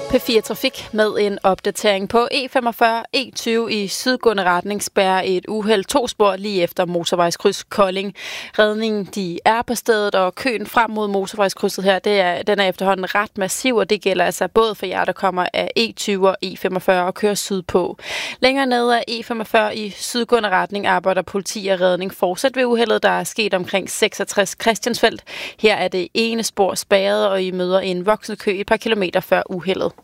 P4 Trafik med en opdatering på E45 E20 i sydgående retning spærrer et uheld 2 spor lige efter motorvejskryds Kolding. Redningen de er på stedet, og køen frem mod motorvejskrydset her, den er efterhånden ret massiv, og det gælder altså både for jer, der kommer af E20 og E45 og kører sydpå. Længere nede af E45 i sydgående retning arbejder politi og redning fortsat ved uheldet, der er sket omkring 66 Christiansfeld. Her er det ene spor spærret, og I møder en voksende kø et par kilometer før uheldet.